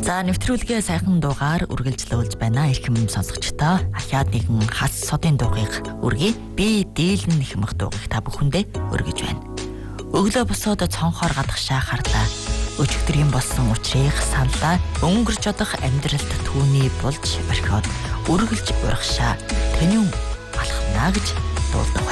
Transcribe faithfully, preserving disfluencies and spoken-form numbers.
За нэвтрүүлгээ сайхан дуугаар үргэлжлүүлж байна. Ирхэм сонсогчдоо ахаад нэгэн хас содын дуугийг үргэе. Би дийлэн нэхмэх дуугийг та бүхэндээ өргөж байна. Өглөө босоод цонхоор гадагшаа харлаа. Өчигдрийн болсон учрыг саналаа. Өнгөрч одох амьдралд түүний болж орхиод үргэлж урагшаа тэнүүн алхнаа гэж дуулдаг.